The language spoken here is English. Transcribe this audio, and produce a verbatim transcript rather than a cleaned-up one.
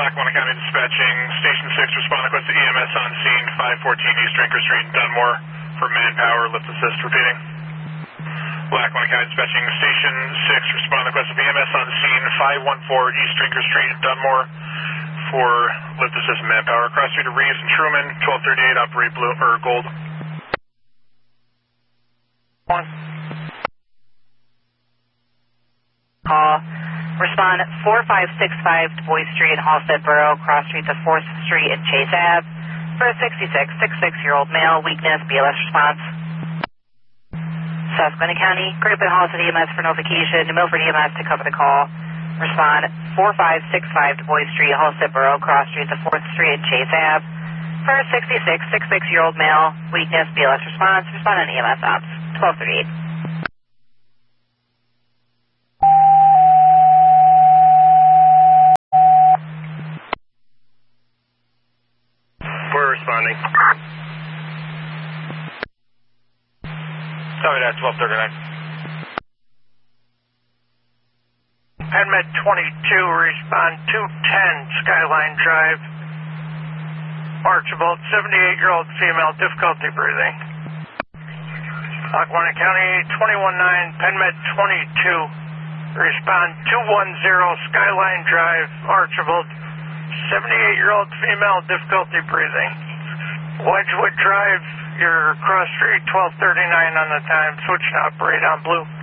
Lackawanna County Dispatching, Station six, respond request to E M S on scene, five fourteen East Drinker Street, Dunmore, for manpower, lift assist, repeating. Lackawanna County Dispatching, Station six, respond request to E M S on scene, five one four East Drinker Street, Dunmore, for lift assist and manpower. Cross street to Reeves and Truman, twelve thirty-eight, operate blue, or gold. One. Call. Respond four five six five to Boyd Street, Halstead Borough, cross street to fourth Street and Chase Ave. For a sixty-six, sixty-six-year-old male, weakness, B L S response. Susquehanna County, group at Halstead E M S for notification, to Milford E M S to cover the call. Respond four five six five to Boyd Street, Halstead Borough, cross street to fourth Street and Chase Ave. For a sixty-six, sixty-six-year-old male, weakness, B L S response. Respond on E M S ops, twelve thirty-eight. We're responding. Sorry, that's twelve thirty-nine. Penmet twenty-two, respond two ten Skyline Drive. Archibald, seventy-eight-year-old female, difficulty breathing. Lackawanna County, twenty-one nine, Penmet twenty-two, respond two one zero Skyline Drive, Archibald, seventy-eight-year-old female, difficulty breathing. Wedgewood Drive, your cross street, twelve thirty-nine on the time, switch to operate on blue.